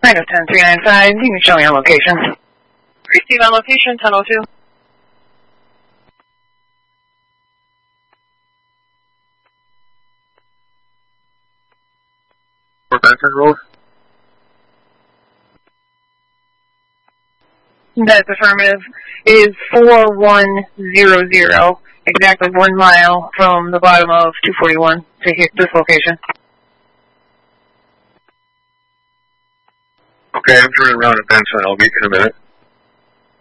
Line of 10395, you can show me on location. Receive on location, 1002. For Benson Road? That's affirmative. It is 4100, exactly 1 mile from the bottom of 241 to hit this location. Okay, I'm turning around at Benson. I'll be in a minute.